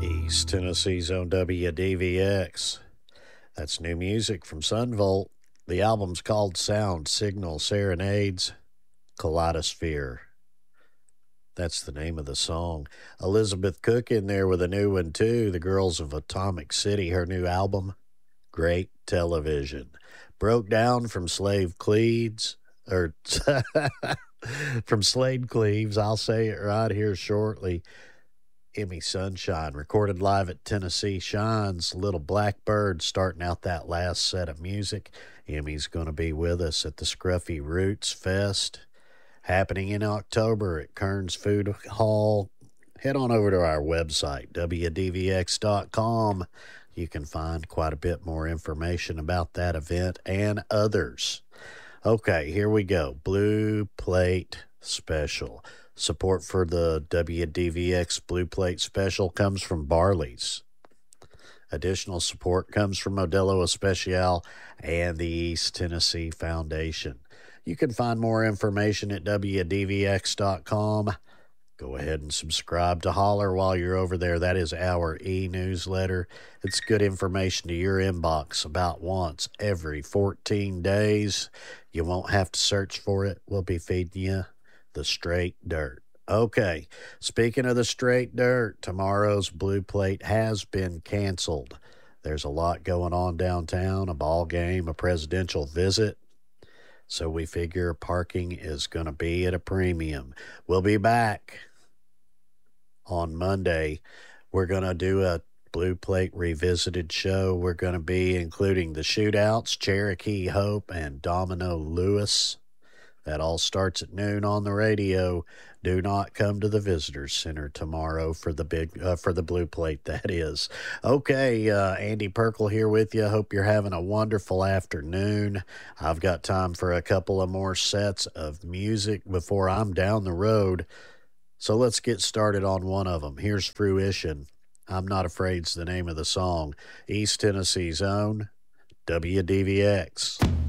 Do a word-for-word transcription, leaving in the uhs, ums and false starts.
East Tennessee's own W D V X. That's new music from Sunvolt. The album's called Sound Signal Serenades Kaleidosphere. That's the name of the song. Elizabeth Cook in there with a new one, too. The Girls of Atomic City, her new album, Great Television. Broke down from Slave Cleaves, or from Slade Cleaves, I'll say it right here shortly. Emmy Sunshine, recorded live at Tennessee Shines. Little Blackbird starting out that last set of music. Emmy's going to be with us at the Scruffy Roots Fest, happening in October at Kearns Food Hall. Head on over to our website, W D V X dot com. You can find quite a bit more information about that event and others. Okay, here we go. Blue Plate Special. Support for the W D V X Blue Plate Special comes from Barley's. Additional support comes from Modelo Especial and the East Tennessee Foundation. You can find more information at W D V X dot com. Go ahead and subscribe to Holler while you're over there. That is our e-newsletter. It's good information to your inbox about once every fourteen days. You won't have to search for it. We'll be feeding you the straight dirt. Okay, speaking of the straight dirt, tomorrow's Blue Plate has been canceled. There's a lot going on downtown, a ball game, a presidential visit. So we figure parking is going to be at a premium. We'll be back on Monday. We're going to do a Blue Plate Revisited show. We're going to be including the Shootouts, Cherokee Hope, and Domino Lewis. That all starts at noon on the radio. Do not come to the Visitors Center tomorrow for the big uh, for the Blue Plate, that is. Okay, uh, Andy Perkle here with you. Hope you're having a wonderful afternoon. I've got time for a couple of more sets of music before I'm down the road. So let's get started on one of them. Here's Fruition. I'm Not Afraid's the name of the song. East Tennessee's own W D V X.